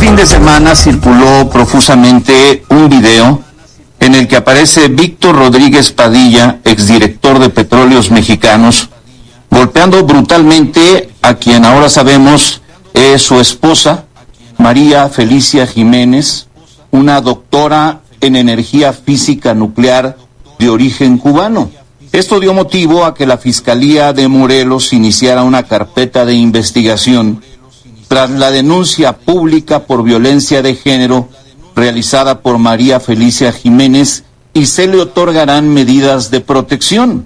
fin de semana circuló profusamente un video en el que aparece Víctor Rodríguez Padilla, exdirector de Petróleos Mexicanos, golpeando brutalmente a quien ahora sabemos es su esposa, María Felicia Jiménez, una doctora en energía física nuclear de origen cubano. Esto dio motivo a que la Fiscalía de Morelos iniciara una carpeta de investigación tras la denuncia pública por violencia de género realizada por María Felicia Jiménez, y se le otorgarán medidas de protección.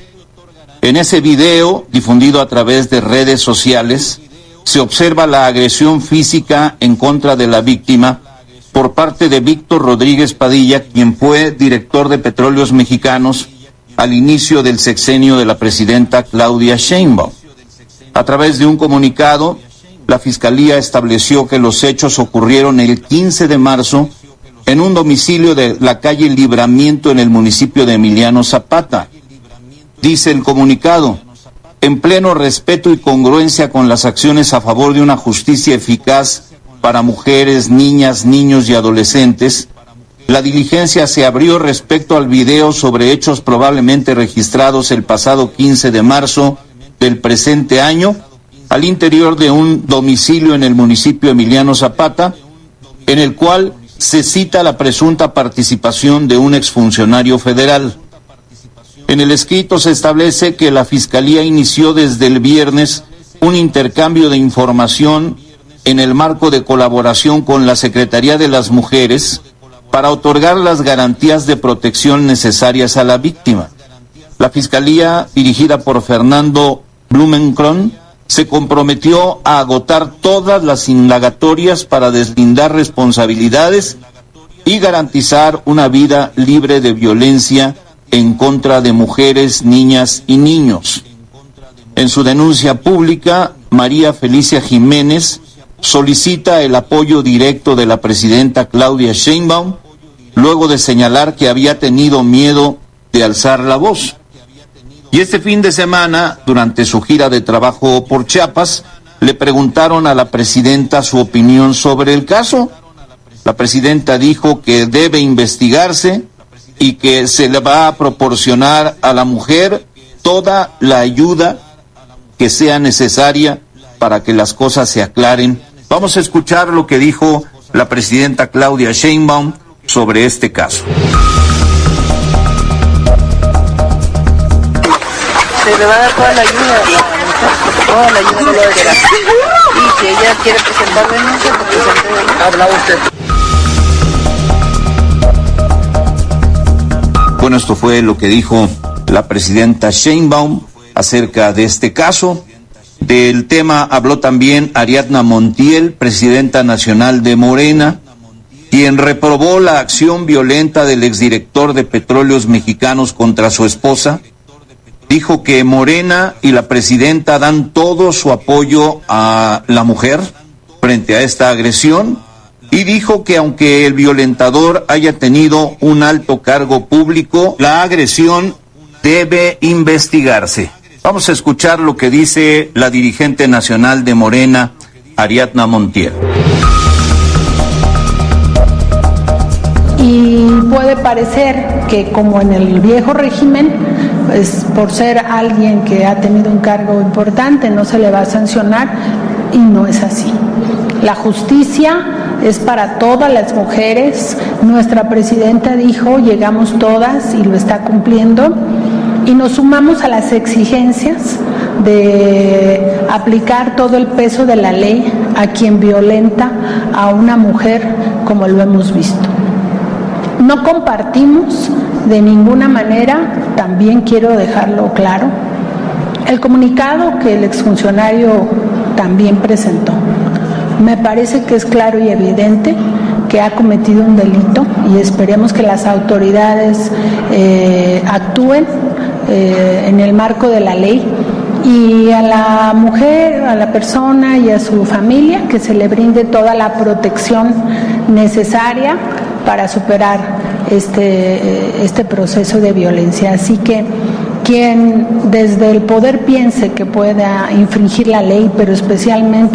En ese video, difundido a través de redes sociales, se observa la agresión física en contra de la víctima por parte de Víctor Rodríguez Padilla, quien fue director de Petróleos Mexicanos al inicio del sexenio de la presidenta Claudia Sheinbaum. A través de un comunicado, la Fiscalía estableció que los hechos ocurrieron el 15 de marzo en un domicilio de la calle Libramiento en el municipio de Emiliano Zapata. Dice el comunicado: en pleno respeto y congruencia con las acciones a favor de una justicia eficaz para mujeres, niñas, niños y adolescentes, la diligencia se abrió respecto al video sobre hechos probablemente registrados el pasado 15 de marzo del presente año al interior de un domicilio en el municipio Emiliano Zapata, en el cual se cita la presunta participación de un exfuncionario federal. En el escrito se establece que la Fiscalía inició desde el viernes un intercambio de información en el marco de colaboración con la Secretaría de las Mujeres para otorgar las garantías de protección necesarias a la víctima. La Fiscalía, dirigida por Fernando Blumenkron, se comprometió a agotar todas las indagatorias para deslindar responsabilidades y garantizar una vida libre de violencia en contra de mujeres, niñas y niños. En su denuncia pública, María Felicia Jiménez solicita el apoyo directo de la presidenta Claudia Sheinbaum, luego de señalar que había tenido miedo de alzar la voz. Y este fin de semana, durante su gira de trabajo por Chiapas, le preguntaron a la presidenta su opinión sobre el caso. La presidenta dijo que debe investigarse y que se le va a proporcionar a la mujer toda la ayuda que sea necesaria para que las cosas se aclaren. Vamos a escuchar lo que dijo la presidenta Claudia Sheinbaum sobre este caso. Se le va a dar toda la ayuda que ella quiera. Y si ella quiere presentar denuncia, pues presente denuncia. Habla usted. Bueno, esto fue lo que dijo la presidenta Sheinbaum acerca de este caso. Del tema habló también Ariadna Montiel, presidenta nacional de Morena, quien reprobó la acción violenta del exdirector de Petróleos Mexicanos contra su esposa. Dijo que Morena y la presidenta dan todo su apoyo a la mujer frente a esta agresión, y dijo que aunque el violentador haya tenido un alto cargo público, la agresión debe investigarse. Vamos a escuchar lo que dice la dirigente nacional de Morena, Ariadna Montiel. Y puede parecer que, como en el viejo régimen, pues por ser alguien que ha tenido un cargo importante no se le va a sancionar, y no es así. La justicia es para todas las mujeres. Nuestra presidenta dijo: llegamos todas, y lo está cumpliendo, y nos sumamos a las exigencias de aplicar todo el peso de la ley a quien violenta a una mujer, como lo hemos visto. No compartimos de ninguna manera, también quiero dejarlo claro, el comunicado que el exfuncionario también presentó. Me parece que es claro y evidente que ha cometido un delito, y esperemos que las autoridades actúen en el marco de la ley, y a la mujer, a la persona y a su familia que se le brinde toda la protección necesaria para superar este proceso de violencia. Así que quien desde el poder piense que pueda infringir la ley, pero especialmente